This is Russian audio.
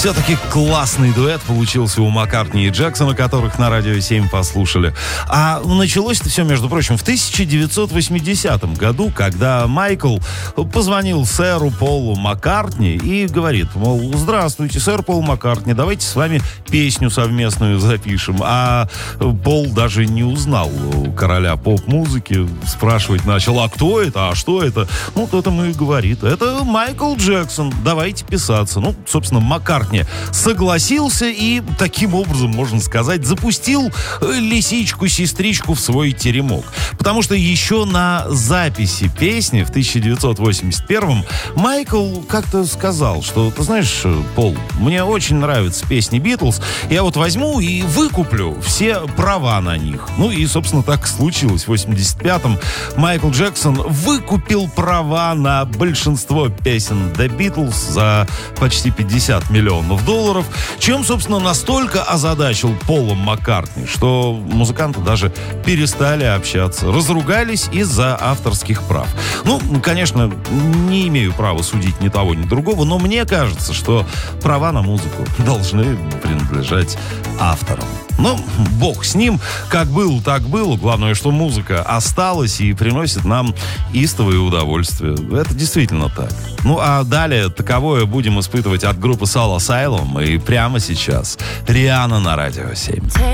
Все-таки классный дуэт получился у Маккартни и Джексона, которых на Радио 7 послушали. А началось-то все, между прочим, в 1980 году, когда Майкл позвонил сэру Полу Маккартни и говорит, мол, здравствуйте, сэр Пол Маккартни, давайте с вами песню совместную запишем. А Пол даже не узнал короля поп-музыки, спрашивать начал, а кто это, а что это? Ну, тот ему и говорит, это Майкл Джексон, давайте писаться. Ну, собственно, Маккартни согласился и таким образом, можно сказать, запустил лисичку-сестричку в свой теремок. Потому что еще на записи песни в 1981-м Майкл как-то сказал, что, ты знаешь, Пол, мне очень нравятся песни Битлз, я вот возьму и выкуплю все права на них. Ну и, собственно, так случилось. В 85-м Майкл Джексон выкупил права на большинство песен The Beatles за почти 50 миллионов долларов, чем, собственно, настолько озадачил Пола Маккартни, что музыканты даже перестали общаться, разругались из-за авторских прав. Ну, конечно, не имею права судить ни того, ни другого, но мне кажется, что права на музыку должны принадлежать авторам. Ну, бог с ним. Как было, так было. Главное, что музыка осталась и приносит нам истовое удовольствие. Это действительно так. Ну, а далее таковое будем испытывать от группы Soul Asylum. И прямо сейчас Риhanna на Радио 7.